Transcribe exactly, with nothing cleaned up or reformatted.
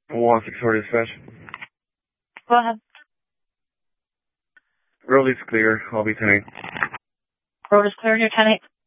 one six four dispatch. Go ahead. Road is clear. I'll be ten eight. Road is clear, you're ten eight.